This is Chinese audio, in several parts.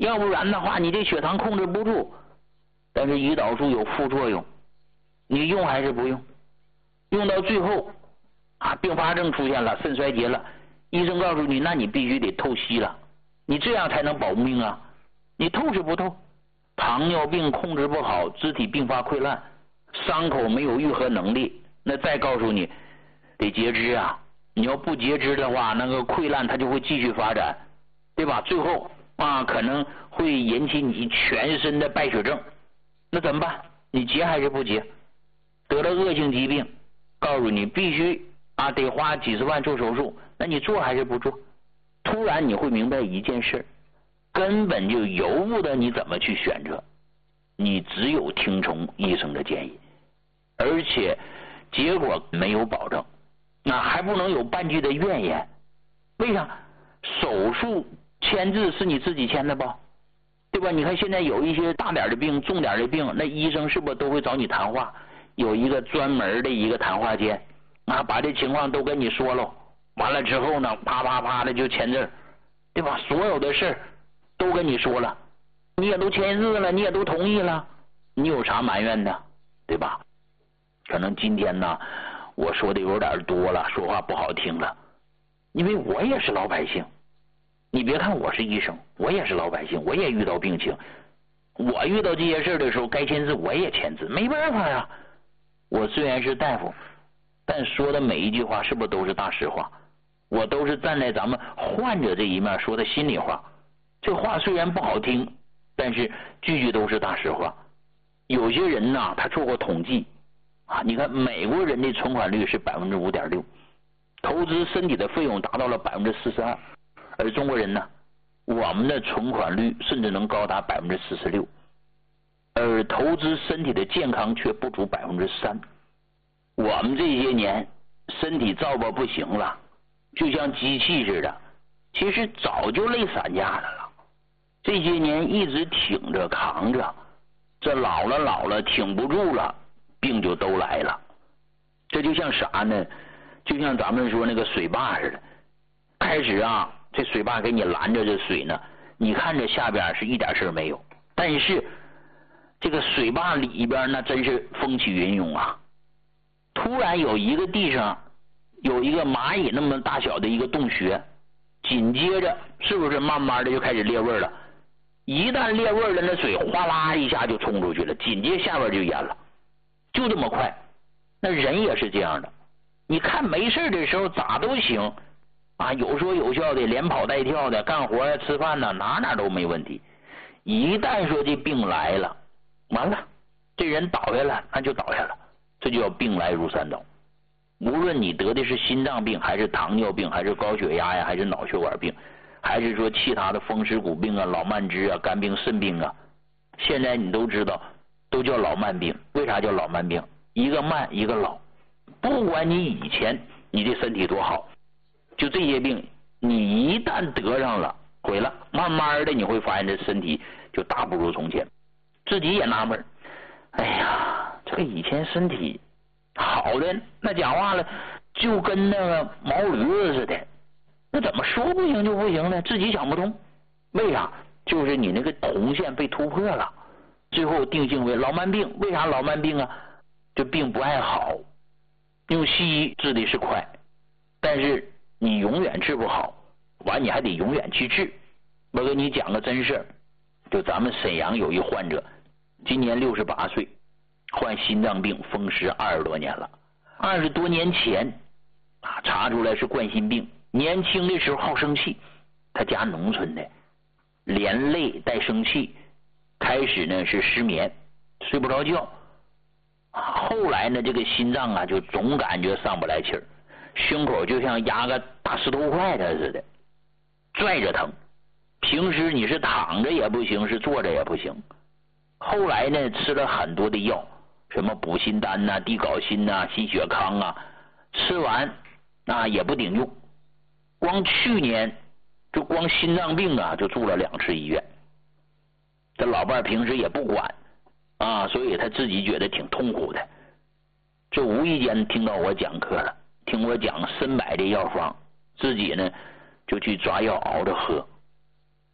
要不然的话你这血糖控制不住。但是胰岛素有副作用，你用还是不用？用到最后并发症出现了，肾衰竭了，医生告诉你，那你必须得透析了，你这样才能保命啊！你透是不透？糖尿病控制不好，肢体并发溃烂，伤口没有愈合能力，那再告诉你得截肢啊！你要不截肢的话，那个溃烂它就会继续发展，对吧？最后可能会引起你全身的败血症，那怎么办？你截还是不截？得了恶性疾病，告诉你必须得花几十万做手术，那你做还是不做？突然你会明白一件事，根本就由不得你怎么去选择，你只有听从医生的建议，而且结果没有保证，还不能有半句的怨言。为啥？手术签字是你自己签的吧，对吧？你看现在有一些大点的病、重点的病，那医生是不是都会找你谈话？有一个专门的一个谈话间把这情况都跟你说了，完了之后呢，啪啪啪的就签字，对吧？所有的事都跟你说了，你也都签字了，你也都同意了，你有啥埋怨的，对吧？可能今天呢我说的有点多了，说话不好听了，因为我也是老百姓。你别看我是医生，我也是老百姓，我也遇到病情，我遇到这些事的时候该签字我也签字，没办法呀。我虽然是大夫，但说的每一句话是不是都是大实话？我都是站在咱们患者这一面说的心里话。这话虽然不好听，但是句句都是大实话。有些人呢，他做过统计你看美国人的存款率是 5.6%， 投资身体的费用达到了 42%， 而中国人呢，我们的存款率甚至能高达 46%， 而投资身体的健康却不足 3%。 我们这些年身体造吧不行了，就像机器似的，其实早就累散架的了。这些年一直挺着扛着，这老了挺不住了，病就都来了。这就像啥呢？就像咱们说那个水坝似的，开始这水坝给你拦着这水呢，你看着下边是一点事没有，但是这个水坝里边那真是风起云涌啊！突然有一个地上有一个蚂蚁那么大小的一个洞穴，紧接着是不是慢慢的就开始裂味了？一旦裂味了，那水哗啦一下就冲出去了，紧接下边就淹了，就这么快。那人也是这样的，你看没事的时候咋都行有说有笑的，连跑带跳的，干活吃饭呢，哪都没问题。一旦说这病来了，完了，这人倒下了，那就倒下了，这就叫病来如山倒。无论你得的是心脏病，还是糖尿病，还是高血压呀，还是脑血管病，还是说其他的风湿骨病老慢支肝病、肾病现在你都知道，都叫老慢病。为啥叫老慢病？一个慢，一个老。不管你以前你的身体多好，就这些病，你一旦得上了，毁了，慢慢的你会发现这身体就大不如从前。自己也纳闷，哎呀，这个以前身体好的，那讲话了就跟那个毛驴子似的，那怎么说不行就不行呢？自己想不通，为啥？就是你那个红线被突破了，最后定性为老慢病。为啥老慢病这病不爱好，用西医治的是快，但是你永远治不好，完你还得永远去治。我给你讲个真事儿，就咱们沈阳有一患者，今年68岁，患心脏病风湿20多年了。20多年前查出来是冠心病，年轻的时候好生气，他家农村的，连累带生气，开始呢是失眠，睡不着觉，后来呢这个心脏就总感觉上不来气儿，胸口就像压个大石头块的似的，拽着疼。平时你是躺着也不行，是坐着也不行。后来呢吃了很多的药，什么补心丹地缟辛心血康吃完也不顶用。光去年就光心脏病就住了2次医院。这老伴平时也不管所以他自己觉得挺痛苦的。这无意间听到我讲课了，听我讲参柏的药方，自己呢就去抓药熬着喝。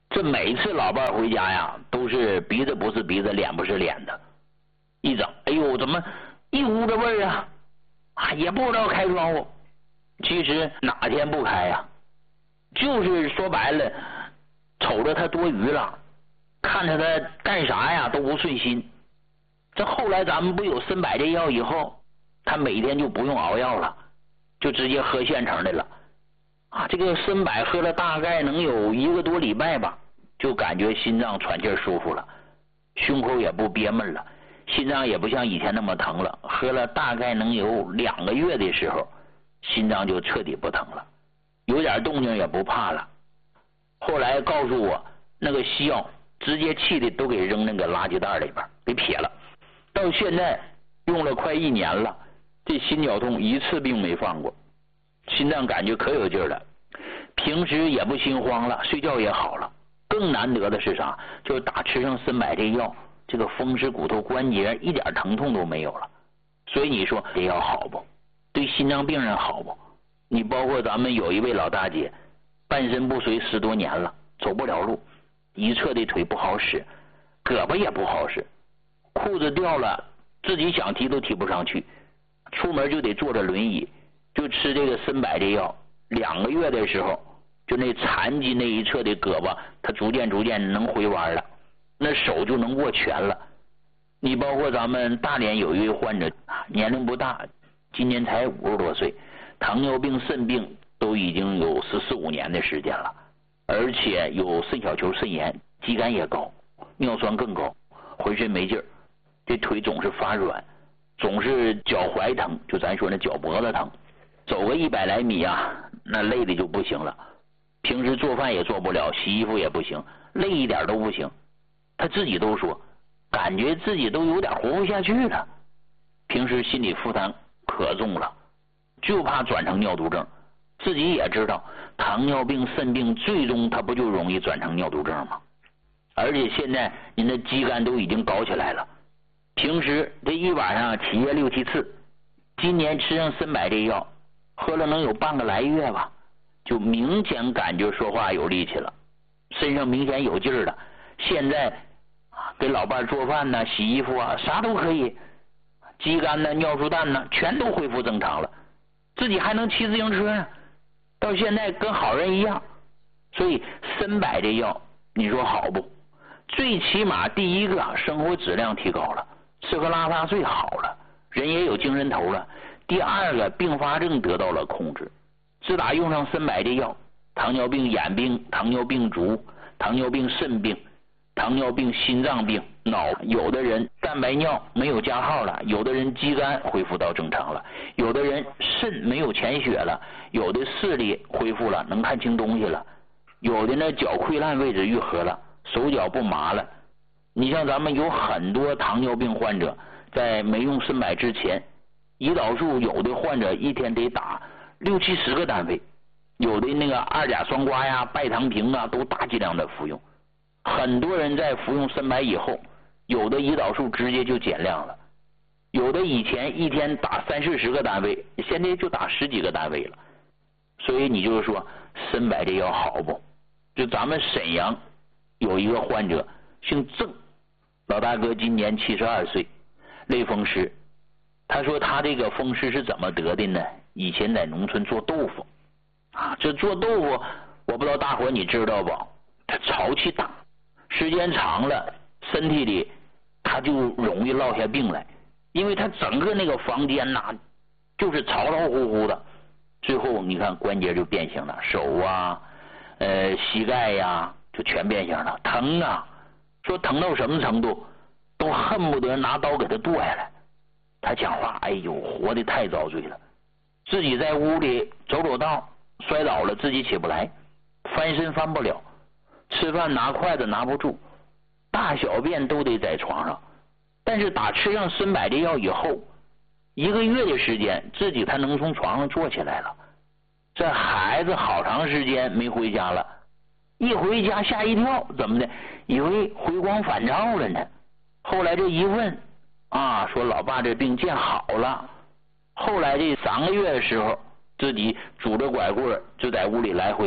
这每次老伴回家呀，都是鼻子不是鼻子，脸不是脸的，一整，哎呦，怎么一屋子味儿啊？也不知道开窗户。其实哪天不开呀？就是说白了，瞅着他多余了，看着他干啥呀都不顺心。这后来咱们不有参柏这药以后，他每天就不用熬药了，就直接喝现成的了。这个参柏喝了大概能有1个多礼拜吧，就感觉心脏喘气舒服了，胸口也不憋闷了，心脏也不像以前那么疼了。喝了大概能有2个月的时候，心脏就彻底不疼了，有点动静也不怕了。后来告诉我，那个西药直接气的都给扔那个垃圾袋里边给撇了。到现在用了快1年了，这心绞痛一次病没犯过，心脏感觉可有劲了，平时也不心慌了，睡觉也好了。更难得的是啥？就是打吃上参柏这药，这个风湿骨头关节一点疼痛都没有了。所以你说这药好不？对心脏病人好不？你包括咱们有一位老大姐，半身不遂10多年了，走不了路，一侧的腿不好使，胳膊也不好使，裤子掉了自己想提都提不上去，出门就得坐着轮椅，就吃这个参柏这药，2个月的时候，就那残疾那一侧的胳膊，它逐渐能回弯了，那手就能握拳了。你包括咱们大连有一位患者，年龄不大，今年才50多岁，糖尿病、肾病都已经有14、15年的时间了，而且有肾小球肾炎，肌酐也高，尿酸更高，浑身没劲儿，这腿总是发软，总是脚踝疼，就咱说那脚脖子疼，走个100来米啊，那累的就不行了。平时做饭也做不了，洗衣服也不行，累一点都不行。他自己都说，感觉自己都有点活不下去了。平时心理负担可重了，就怕转成尿毒症。自己也知道，糖尿病、肾病最终它不就容易转成尿毒症吗？而且现在您的肌酐都已经搞起来了，平时这一晚上起夜6、7次，今年吃上参柏这药，喝了能有半个来月吧，就明显感觉说话有力气了，身上明显有劲儿了。现在给老伴做饭呢、洗衣服啊，啥都可以，肌酐呢、尿素氮呢，全都恢复正常了，自己还能骑自行车呢，到现在跟好人一样。所以参柏这药，你说好不？最起码第一个生活质量提高了，吃喝拉撒睡好了，人也有精神头了。第二个，并发症得到了控制。自打用上参柏这药，糖尿病眼病、糖尿病足、糖尿病肾病、糖尿病心脏病、脑，有的人蛋白尿没有加号了，有的人肌酐恢复到正常了，有的人肾没有潜血了，有的视力恢复了，能看清东西了，有的呢脚溃烂位置愈合了，手脚不麻了。你像咱们有很多糖尿病患者，在没用参柏之前，胰岛素有的患者一天得打60、70个单位，有的那个2甲双胍呀、拜糖平啊，都大剂量的服用。很多人在服用参柏以后，有的胰岛素直接就减量了，有的以前一天打30、40个单位，现在就打10几个单位了。所以你就是说参柏这药好不？就咱们沈阳有一个患者姓郑，老大哥今年72岁，类风湿。他说他这个风湿是怎么得的呢？以前在农村做豆腐这做豆腐我不知道大伙你知道不？他潮气大，时间长了身体里他就容易落下病来，因为他整个那个房间就是潮乎乎的，最后你看关节就变形了，手啊膝盖呀就全变形了，疼啊，说疼到什么程度，都恨不得拿刀给他剁下来。他讲话哎呦活得太遭罪了，自己在屋里走道摔倒了，自己起不来，翻身翻不了，吃饭拿筷子拿不住，大小便都得在床上。但是打吃上参柏这药以后，1个月的时间自己他能从床上坐起来了。这孩子好长时间没回家了，一回家吓一跳，怎么的？以为回光返照了呢。后来这一问说老爸这病见好了。后来这3个月的时候，自己拄着拐棍就在屋里来回